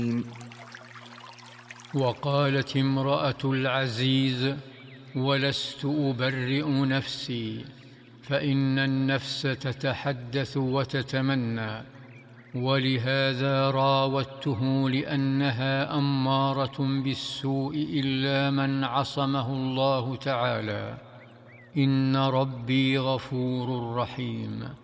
وقالت امرأة العزيز: ولست أبرئ نفسي، فإن النفس تتحدث وتتمنى، ولهذا راودته لأنها أمارة بالسوء إلا من عصمه الله تعالى. إن ربي غفور رحيم.